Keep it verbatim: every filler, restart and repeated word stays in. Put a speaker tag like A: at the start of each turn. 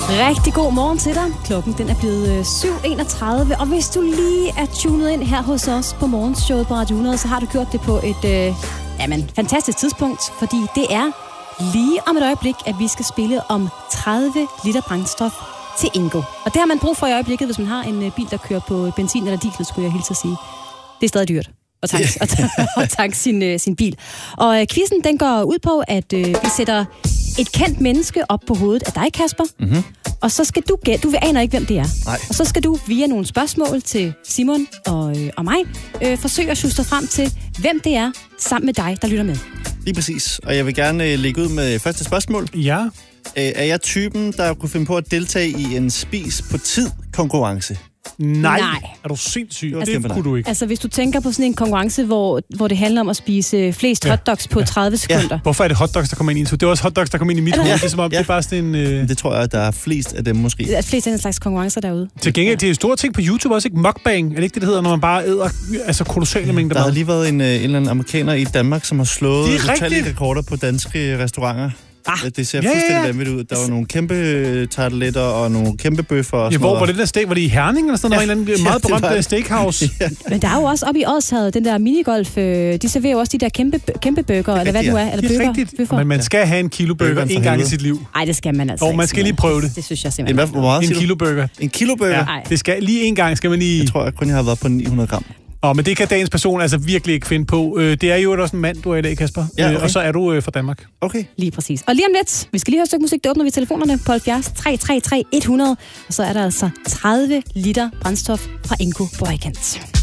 A: Rigtig god morgen til dig. Klokken den er blevet syv enogtredive, og hvis du lige er tunet ind her hos os på morgenshowet på Radio hundrede, så har du gjort det på et øh, jamen, fantastisk tidspunkt, fordi det er lige om et øjeblik, at vi skal spille om tredive liter brændstof til Ingo. Og det har man brug for i øjeblikket, hvis man har en bil, der kører på benzin eller diesel, skulle jeg hilse at sige. Det er stadig dyrt at tanke, at tanke sin, øh, sin bil. Og øh, quizzen, den går ud på, at øh, vi sætter et kendt menneske op på hovedet af dig, Kasper. Mm-hmm. Og så skal du gætte, du aner ikke, hvem det er.
B: Nej.
A: Og så skal du via nogle spørgsmål til Simon og, øh, og mig, øh, forsøge at justere frem til, hvem det er, sammen med dig, der lytter med.
B: Lige præcis. Og jeg vil gerne øh, lægge ud med første spørgsmål.
C: Ja.
B: Øh, er jeg typen, der kunne finde på at deltage i en spis på tid konkurrence?
C: Nej.
A: Nej.
C: Er du sindssyg?
B: Altså,
C: Det kunne du ikke.
A: Altså, hvis du tænker på sådan en konkurrence, hvor, hvor det handler om at spise flest
C: Ja.
A: hotdogs på tredive sekunder. Ja.
C: Hvorfor er det hotdogs, der kommer ind i en? Det er også hotdogs, der kommer ind i mit hoved.
B: Ja.
C: Det er som om,
B: Ja.
C: det er bare sådan en... Øh...
B: Det tror jeg, at der er flest af dem måske.
A: Der er flest af den slags konkurrencer derude.
C: Til gengæld, det er store ting på YouTube også, ikke? Mukbang. Er det ikke det, det hedder, når man bare æder altså kolossale mængder
B: Der har
C: mad?
B: lige været en, en eller anden amerikaner i Danmark, som har slået
C: Det er
B: utallige
C: rigtigt.
B: rekorder på danske restauranter.
A: Ah.
B: Det ser
C: Ja, ja,
B: fuldstændig
C: ja.
B: vanvittigt ud. Der var nogle kæmpe tarteletter og nogle kæmpe bøffer og
C: Ja,
B: sådan
C: hvor
B: noget.
C: var det der steak? Var det i Herning eller sådan noget? Ja. En eller anden meget
B: Ja, det var
C: berømt
B: det.
C: steakhouse.
B: Ja.
A: Men der er jo også oppe i Odshavet, den der minigolf, øh, de serverer jo også de der kæmpe, kæmpe bøger, eller hvad det nu er. Eller
C: Det er
A: bøger,
C: rigtigt.
A: bøffer.
C: Men man skal have en kilo burger
B: Burgeren for
C: en gang i
B: helvede.
C: sit liv.
A: Ej, det skal man altså
C: Og
A: ikke.
C: man skal lige prøve det.
A: Det synes jeg
B: En,
A: simpelthen.
B: hvad, hvor meget
C: En
B: siger du?
C: kilo burger.
B: En kilo burger?
C: Ja,
A: Ej.
C: det skal lige en gang skal man lige...
B: Jeg tror, jeg kun jeg har været på ni hundrede gram.
C: Åh, men det kan dagens person altså virkelig ikke finde på. Øh, Det er jo også en mand, du er i dag, Kasper.
B: Ja, okay.
C: Øh, Og så er du øh, fra Danmark.
B: Okay.
A: Lige præcis. Og lige om lidt, vi skal lige høre et stykke musik, der åbner vi telefonerne på halvfjerds tre tre tre hundrede, og så er der altså tredive liter brændstof fra Ingo Borgkant.